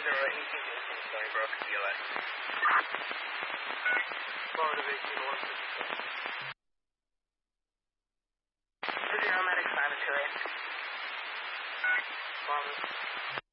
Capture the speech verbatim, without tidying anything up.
zero eighteen to Stony Brook, C L A. Positive eighteen to one fifty-seven. Zero medic sign to two eight. Positive.